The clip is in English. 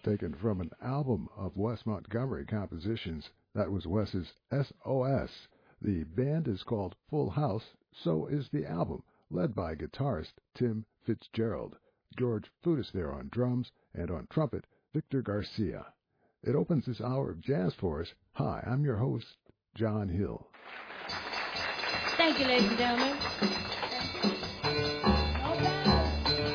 taken from an album of Wes Montgomery compositions. That was Wes's SOS. The band is called Full House, so is the album, led by guitarist Tim Fitzgerald. George Foutis there on drums, and on trumpet, Victor Garcia. It opens this hour of jazz for us. Hi, I'm your host, John Hill. Thank you, ladies and gentlemen.